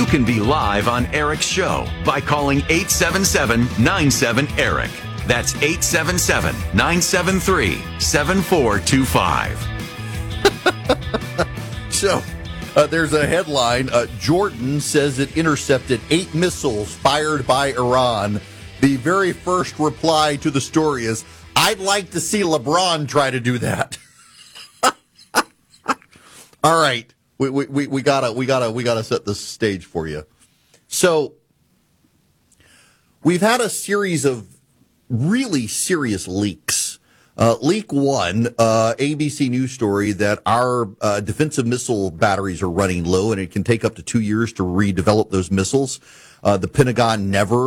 can be live on Eric's show by calling 877-97-ERIC. That's 877-973-7425. So, there's a headline. Jordan says it intercepted 8 missiles fired by Iran. The very first reply to the story is, I'd like to see LeBron try to do that. All right. We gotta set the stage for you. So, we've had a series of really serious leaks. Leak one, ABC News story that our defensive missile batteries are running low and it can take up to 2 years to redevelop those missiles. The Pentagon never